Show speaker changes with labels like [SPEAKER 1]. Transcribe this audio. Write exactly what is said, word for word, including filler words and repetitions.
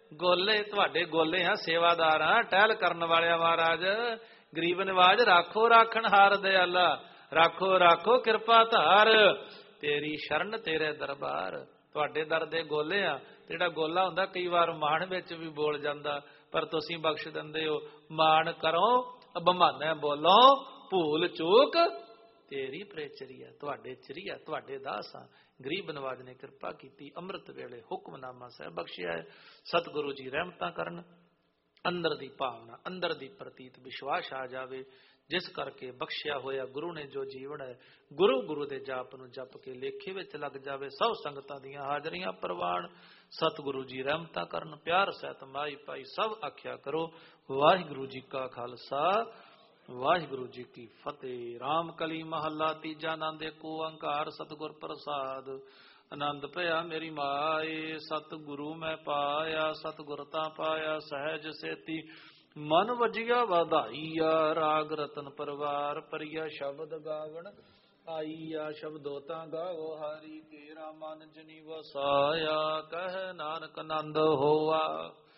[SPEAKER 1] ਗੋਲੇ ਤੁਹਾਡੇ ਗੋਲੇ ਆ, ਸੇਵਾਦਾਰ ਆ, ਟਹਿਲ ਕਰਨ ਵਾਲਿਆ ਮਹਾਰਾਜ। ਗਰੀਬ ਨਿਵਾਜ ਰਾਖੋ ਰਾਖਣ ਹਾਰ ਦਇਆਲਾ, ਰਾਖੋ ਰਾਖੋ ਕਿਰਪਾ ਧਾਰ, ਤੇਰੀ ਸ਼ਰਨ ਤੇਰੇ ਦਰਬਾਰ। ਤੁਹਾਡੇ ਦਰ ਦੇ ਗੋਲੇ ਆ। ਜਿਹੜਾ ਗੋਲਾ ਹੁੰਦਾ ਕਈ ਵਾਰ ਮਾਣ ਵਿੱਚ ਵੀ ਬੋਲ ਜਾਂਦਾ, ਪਰ ਤੁਸੀਂ ਬਖਸ਼ ਦਿੰਦੇ ਹੋ। ਮਾਣ ਕਰੋ ਅਭਿਮਾਨੈ ਬੋਲੋ, ਭੂਲ ਚੂਕ ਤੇਰੀ ਪ੍ਰੇਚਰੀਆ। ਤੁਹਾਡੇ ਚਰੀਆ, ਤੁਹਾਡੇ ਦਾਸ ਆ। ਗਰੀਬ ਨਵਾਜ ਨੇ ਕਿਰਪਾ ਕੀਤੀ, ਅੰਮ੍ਰਿਤ ਵੇਲੇ ਹੁਕਮਨਾਮਾ ਸਾਹਿਬ ਬਖਸ਼ਿਆ ਹੈ। ਸਤਿਗੁਰੂ ਜੀ ਰਹਿਮਤਾਂ ਕਰਨ, ਅੰਦਰ ਦੀ ਭਾਵਨਾ, ਅੰਦਰ ਦੀ ਪ੍ਰਤੀਤ ਵਿਸ਼ਵਾਸ ਆ ਜਾਵੇ, ਜਿਸ ਕਰਕੇ ਬਖਸ਼ਿਆ ਹੋਇਆ ਗੁਰੂ ਨੇ ਜੋ ਜੀਵਨ ਹੈ, ਗੁਰੂ ਗੁਰੂ ਦੇ ਜਾਪ ਨੂੰ ਜਪ ਕੇ ਲੇਖੇ ਵਿੱਚ ਲੱਗ ਜਾਵੇ। ਸਭ ਸੰਗਤਾਂ ਦੀਆਂ ਹਾਜ਼ਰੀਆਂ ਪ੍ਰਵਾਨ। ਸਤਿਗੁਰੂ ਜੀ ਰਹਿਮਤਾਂ ਕਰਨ, ਪਿਆਰ ਸਹਿਤ ਮਾਈ ਭਾਈ ਸਭ ਆਖਿਆ ਕਰੋ। ਵਾਹਿਗੁਰੂ ਜੀ ਕਾ ਖਾਲਸਾ, ਵਾਹਿਗੁਰੂ ਜੀ ਕੀ ਫਤਿਹ। ਰਾਮ ਕਲੀ ਮਹੱਲਾ ਤੀਜਾ। ਆਨੰਦ ਏਕ ਓੰਕਾਰ ਸਤਿਗੁਰ ਪ੍ਰਸਾਦ। ਆਨੰਦ ਭਇਆ ਮੇਰੀ ਮਾਏ, ਸਤਿਗੁਰੂ ਮੈਂ ਪਾਇਆ, ਸਤਿਗੁਰ ਤਾਂ ਪਾਇਆ ਸਹਿਜ ਸੇਤੀ। ਮਨ ਵਜਿਆ ਵਧਾਈਆ, ਰਾਗ ਰਤਨ ਪਰਵਾਰ ਪਰਿਆ। ਸ਼ਬਦ ਗਾਵਣ ਆਈਆ, ਸ਼ਬਦੋ ਤਾਂ ਗਾਵੋ ਹਰੀ ਕੇਰਾ। ਮਨ ਜਨੀ ਵਸਾਇਆ, ਕਹਿ ਨਾਨਕ ਆਨੰਦ ਹੋਆ।